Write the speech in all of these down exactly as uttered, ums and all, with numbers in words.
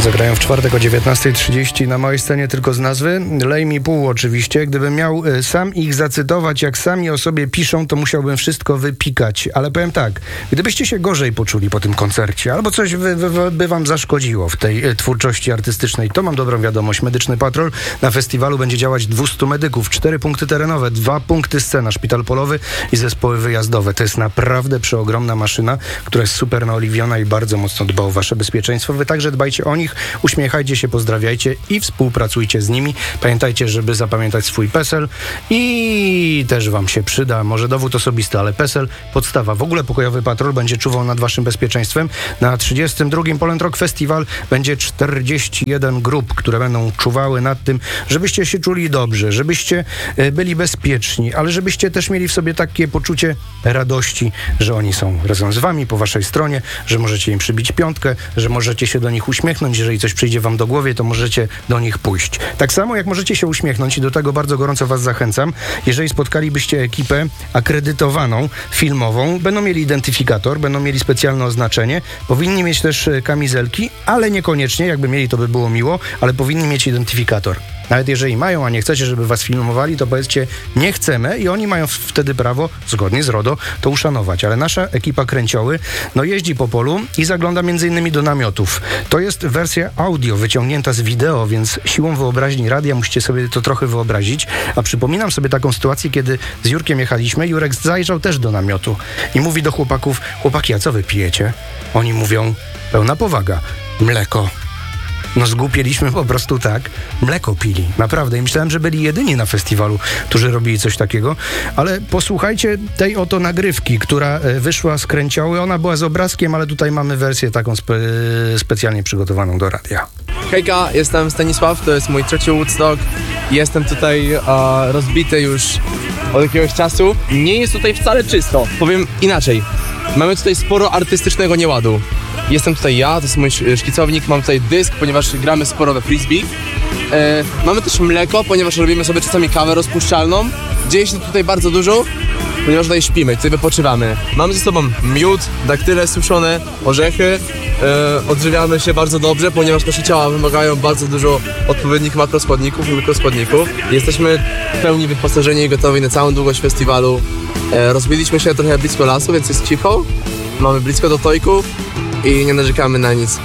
Zagrają w czwartek o dziewiętnasta trzydzieści na małej scenie tylko z nazwy. Lej mi pół oczywiście. Gdybym miał y, sam ich zacytować, jak sami o sobie piszą, to musiałbym wszystko wypikać. Ale powiem tak, gdybyście się gorzej poczuli po tym koncercie, albo coś wy, wy, by wam zaszkodziło w tej y, twórczości artystycznej, to mam dobrą wiadomość. Medyczny Patrol na festiwalu będzie działać dwieście medyków, cztery punkty terenowe, dwa punkty scena, szpital polowy i zespoły wyjazdowe. To jest naprawdę przeogromna maszyna, która jest super naoliwiona i bardzo mocno dba o wasze bezpieczeństwo. Wy także dbajcie o nich, uśmiechajcie się, pozdrawiajcie i współpracujcie z nimi. Pamiętajcie, żeby zapamiętać swój PESEL i też wam się przyda, może dowód osobisty, ale PESEL, podstawa. W ogóle Pokojowy Patrol będzie czuwał nad waszym bezpieczeństwem. Na trzydziestym drugim Poland Rock Festival będzie czterdzieści jeden grup, które będą czuwały nad tym, żebyście się czuli dobrze, żebyście byli bezpieczni, ale żebyście też mieli w sobie takie poczucie radości, że oni są razem z wami, po waszej stronie, że możecie im przybić piątkę, że możecie się do nich uśmiechnąć. Jeżeli coś przyjdzie wam do głowy, to możecie do nich pójść. Tak samo jak możecie się uśmiechnąć i do tego bardzo gorąco was zachęcam, jeżeli spotkalibyście ekipę akredytowaną, filmową, będą mieli identyfikator, będą mieli specjalne oznaczenie, powinni mieć też kamizelki, ale niekoniecznie, jakby mieli, to by było miło, ale powinni mieć identyfikator. Nawet jeżeli mają, a nie chcecie, żeby was filmowali, to powiedzcie, nie chcemy i oni mają wtedy prawo, zgodnie z RODO, to uszanować. Ale nasza ekipa Kręcioły, no jeździ po polu i zagląda między innymi do namiotów. To jest wersja audio wyciągnięta z wideo, więc siłą wyobraźni radia musicie sobie to trochę wyobrazić. A przypominam sobie taką sytuację, kiedy z Jurkiem jechaliśmy, Jurek zajrzał też do namiotu i mówi do chłopaków, chłopaki, a co wy pijecie? Oni mówią, pełna powaga, mleko. No zgłupieliśmy po prostu tak. Mleko pili, naprawdę. I myślałem, że byli jedyni na festiwalu, którzy robili coś takiego. Ale posłuchajcie tej oto nagrywki, która wyszła z Kręcioły. Ona była z obrazkiem, ale tutaj mamy wersję taką spe- specjalnie przygotowaną do radia. Hejka, jestem Stanisław, to jest mój trzeci Woodstock. Jestem tutaj uh, rozbity już od jakiegoś czasu. Nie jest tutaj wcale czysto. Powiem inaczej. Mamy tutaj sporo artystycznego nieładu. Jestem tutaj ja, to jest mój szkicownik, mam tutaj dysk, ponieważ gramy sporo we frisbee. E, mamy też mleko, ponieważ robimy sobie czasami kawę rozpuszczalną. Dzieje się tutaj bardzo dużo, ponieważ tutaj śpimy, tutaj wypoczywamy. Mamy ze sobą miód, daktyle suszone, orzechy. E, odżywiamy się bardzo dobrze, ponieważ nasze ciała wymagają bardzo dużo odpowiednich makroskładników i mikroskładników. Jesteśmy w pełni wyposażeni i gotowi na całą długość festiwalu. E, rozbiliśmy się trochę blisko lasu, więc jest cicho. Mamy blisko do tojków i nie narzekamy na nic.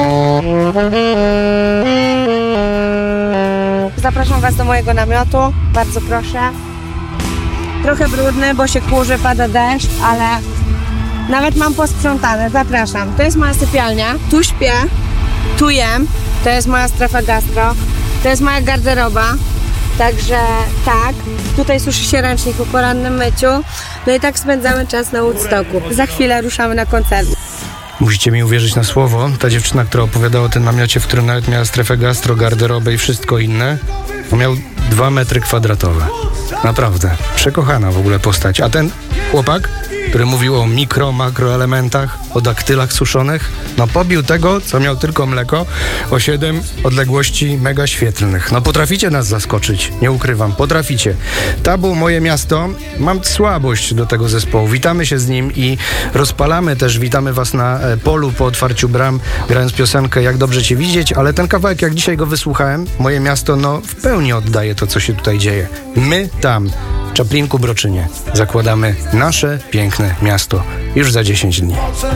Zapraszam was do mojego namiotu, bardzo proszę. Trochę brudny, bo się kurzy, pada deszcz, ale nawet mam posprzątane, zapraszam. To jest moja sypialnia, tu śpię, tu jem, to jest moja strefa gastro, to jest moja garderoba. Także tak, tutaj suszy się ręcznik po porannym myciu. No i tak spędzamy czas na Woodstocku. Za chwilę ruszamy na koncert. Musicie mi uwierzyć na słowo. Ta dziewczyna, która opowiadała o tym namiocie, w którym nawet miała strefę gastro, garderobę i wszystko inne, to miał dwa metry kwadratowe. Naprawdę. Przekochana w ogóle postać. A ten chłopak, który mówił o mikro, makroelementach, o daktylach suszonych, no pobił tego, co miał tylko mleko, o siedem odległości mega świetlnych. No potraficie nas zaskoczyć, nie ukrywam, potraficie. Tabu, moje miasto, mam słabość do tego zespołu. Witamy się z nim i rozpalamy też, witamy was na polu po otwarciu bram, grając piosenkę Jak dobrze cię widzieć, ale ten kawałek, jak dzisiaj go wysłuchałem, moje miasto, no w pełni oddaje to, co się tutaj dzieje. My tam, w Czaplinku, Broczynie, zakładamy nasze piękne miasto już za dziesięć dni.